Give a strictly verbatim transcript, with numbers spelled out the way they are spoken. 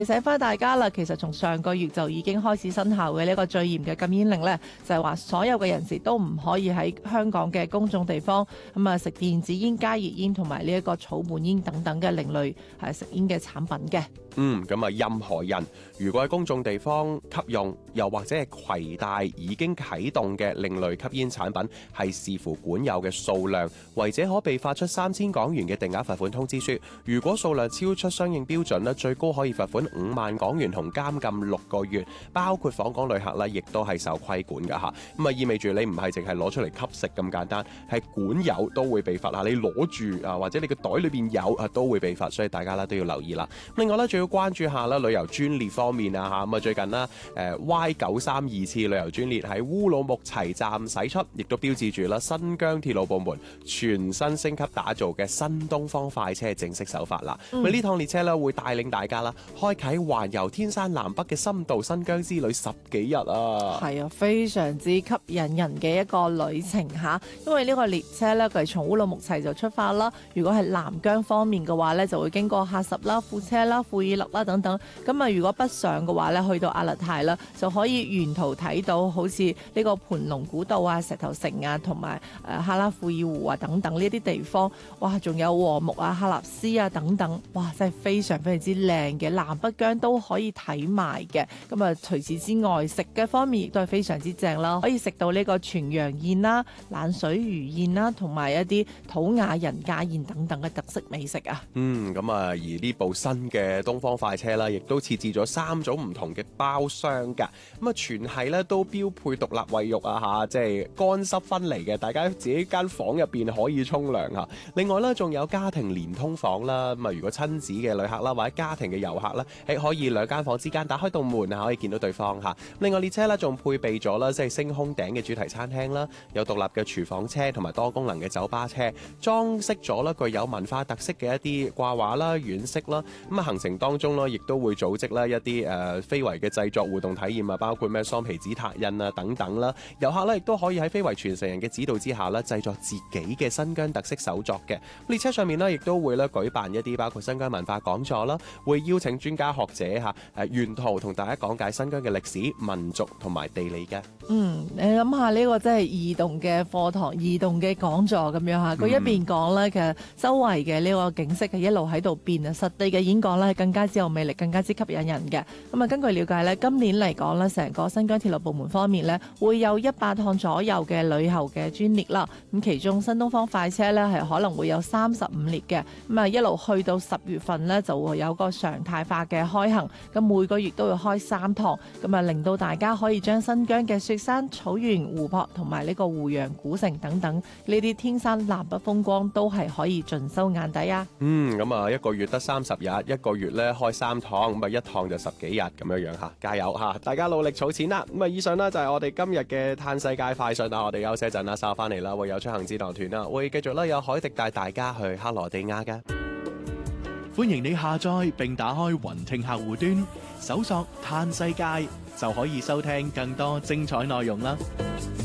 提醒翻大家啦，其實從上個月就已經開始生效嘅呢個最嚴嘅禁煙令呢，就係話所有嘅人士都唔可以喺香港嘅公眾地方咁啊食電子煙、加熱煙同埋呢一個草本煙等等嘅另類係食煙嘅產品嘅。 嗯，咁啊，任何人如果喺公眾地方吸用，又或者係攜帶已經啟動嘅另類吸煙產品，係視乎管有嘅數量，違者可被發出三千港元嘅定額罰款通知書。如果數量超出相應標準呢，最高可以罰款五萬港元同監禁六個月，包括訪港旅客呢，亦都係受規管㗎嚇。咁啊，意味住你唔係淨係攞出嚟吸食咁簡單，係管有都會被罰啊！你攞住啊，或者你個袋裏邊有啊，都會被罰，所以大家咧都要留意啦。另外咧，仲要關注下啦，旅遊專列方面啊嚇，咁啊最近啦，誒 Y 九三二次旅遊專列喺烏魯木齊站駛出，亦都標誌住啦新疆鐵路部門全新升級打造嘅新東方快車正式首發啦。咁呢、嗯、趟列車咧會帶領大家啦，開啟環遊天山南北嘅深度新疆之旅十幾日啊！ 係啊，非常之吸引人嘅一個旅程嚇，因為呢個列車咧佢係從烏魯木齊就出發啦。如果係南疆方面嘅話咧，就會經過喀什啦、庫車啦、庫爾勒啦等等。咁啊，如果北上嘅話咧，去到阿勒泰啦，就可以沿途睇到好似呢個盤龍古道啊、石頭城啊，同埋誒哈拉庫爾湖啊等等呢啲地方。哇，仲有禾木啊、喀納斯啊等等，哇，真係非常非常之靚嘅，南北疆都可以睇埋嘅。咁啊，除此之外，食嘅方面亦都係非常之正啦，可以食到呢個全羊宴啦、冷水魚宴啦，同埋一啲土雅人家宴等等嘅特色美食啊。 嗯，咁啊，而呢部新嘅東方快車啦，亦都設置咗三種唔同嘅包廂㗎。咁啊，全係咧都標配獨立衛浴啊嚇，即係乾濕分離嘅，大家自己間房入邊可以沖涼嚇。另外咧，仲有家庭連通房啦。咁啊，如果親子嘅旅客啦，或者家庭嘅遊客啦，係可以兩間房之間打開道門啊，可以見到對方嚇。另外列車咧仲配備咗啦，即係星空頂嘅主題餐廳啦，有獨立嘅廚房車同埋多功能嘅酒吧車，裝飾咗啦具有文化特色嘅一啲掛畫啦、軟飾啦。咁啊，行程當中咧，亦都會組織啦一啲誒、呃、非遺嘅製作互動體驗啊，包括咩桑皮紙拓印啊等等啦。遊客咧亦都可以喺非遺傳承人嘅指導之下咧，製作自己嘅新疆特色手作嘅。列車上面咧亦都會咧舉辦一啲包括新疆文化講座啦，會邀請專家學者嚇誒沿途同大家講解新疆嘅歷史、民族同埋地理嘅。 嗯，你諗下呢個真係移動嘅課堂、移動嘅講座咁樣嚇，佢一邊講咧，其實周圍嘅呢個景色係一路喺度變啊，實地嘅演講咧更加之有魅力，更加之吸引人嘅。咁啊，根據了解咧，今年嚟講咧，成個新疆鐵路部門方面咧，會有一百趟左右嘅旅遊嘅專列啦。咁其中新東方快車咧係可能會有三十五列嘅，咁啊一路去到十月份咧就會有個常態化嘅開行，咁每個月都會開三趟，咁啊令到大家可以將新疆嘅雪山、草原、湖泊同埋呢個湖洋古城等等呢啲天山南北風光都係可以盡收眼底啊！ 嗯，咁啊一個月得三十日，一個月咧開三趟，咁啊一趟就十幾日咁樣樣嚇，加油嚇！大家努力儲錢啦！咁啊以上呢就係我哋今日嘅嘆世界快訊啊！我哋休息一陣啦，稍後翻嚟啦，會有出行指導團啦，會繼續咧有海迪帶大家去克羅地亞嘅。 歡迎你下載並打開雲聽客戶端，搜索嘆世界就可以收聽更多精彩內容啦！